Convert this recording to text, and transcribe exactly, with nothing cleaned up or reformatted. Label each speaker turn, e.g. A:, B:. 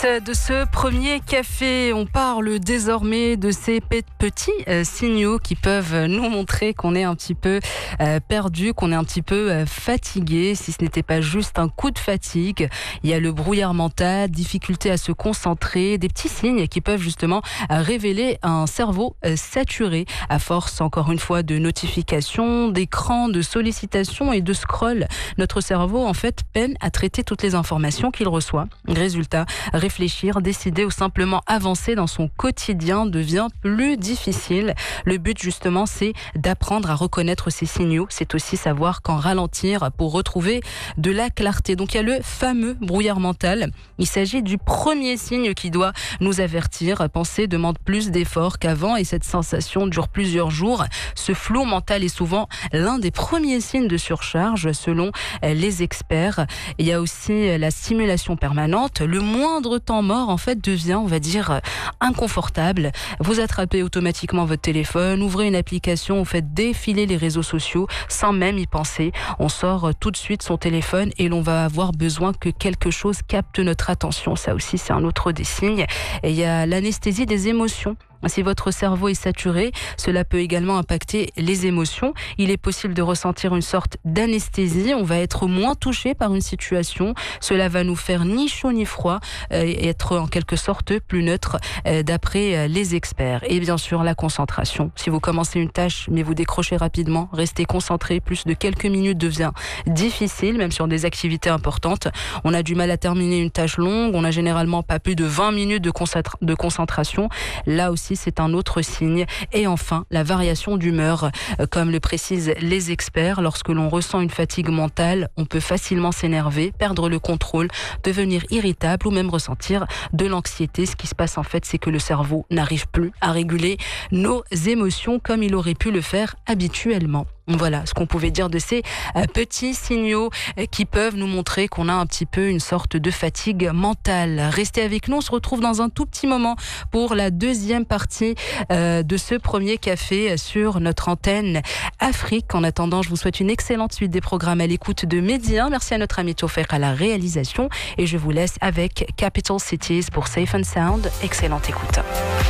A: suite de ce premier café, on parle désormais de ces petits euh, signaux qui peuvent nous montrer qu'on est un petit peu euh, perdu, qu'on est un petit peu euh, fatigué. Si ce n'était pas juste un coup de fatigue, il y a le brouillard mental, difficulté à se concentrer, des petits signes qui peuvent justement euh, révéler un cerveau euh, saturé à force, encore une fois, de notifications, d'écrans, de sollicitations et de scroll. Notre cerveau, en fait, peine à traiter toutes les informations qu'il reçoit. Résultat, réfléchir, décider ou simplement avancer dans son quotidien devient plus difficile. Le but justement, c'est d'apprendre à reconnaître ces signaux. C'est aussi savoir quand ralentir pour retrouver de la clarté. Donc il y a le fameux brouillard mental. Il s'agit du premier signe qui doit nous avertir. Penser demande plus d'efforts qu'avant et cette sensation dure plusieurs jours. Ce flou mental est souvent l'un des premiers signes de surcharge selon les experts. Il y a aussi la stimulation permanente. Le moindre temps mort, en fait, devient, on va dire, inconfortable. Vous attrapez automatiquement votre téléphone, ouvrez une application, vous faites défiler les réseaux sociaux sans même y penser. On sort tout de suite son téléphone et l'on va avoir besoin que quelque chose capte notre attention. Ça aussi, c'est un autre des signes. Et il y a l'anesthésie des émotions. Si votre cerveau est saturé, cela peut également impacter les émotions. Il est possible de ressentir une sorte d'anesthésie. On va être moins touché par une situation. Cela va nous faire ni chaud ni froid euh, et être en quelque sorte plus neutre euh, d'après euh, les experts. Et bien sûr, la concentration. Si vous commencez une tâche mais vous décrochez rapidement, rester concentré plus de quelques minutes devient difficile, même sur des activités importantes. On a du mal à terminer une tâche longue. On n'a généralement pas plus de vingt minutes de, concentra- de concentration. Là aussi, c'est un autre signe. Et enfin, la variation d'humeur. Comme le précisent les experts, lorsque l'on ressent une fatigue mentale, on peut facilement s'énerver, perdre le contrôle, devenir irritable ou même ressentir de l'anxiété. Ce qui se passe en fait, c'est que le cerveau n'arrive plus à réguler nos émotions comme il aurait pu le faire habituellement. Voilà ce qu'on pouvait dire de ces euh, petits signaux euh, qui peuvent nous montrer qu'on a un petit peu une sorte de fatigue mentale. Restez avec nous, on se retrouve dans un tout petit moment pour la deuxième partie euh, de ce premier café sur notre antenne Afrique. En attendant, je vous souhaite une excellente suite des programmes à l'écoute de Medi un. Merci à notre ami Tofek à la réalisation et je vous laisse avec Capital Cities pour Safe and Sound. Excellente écoute.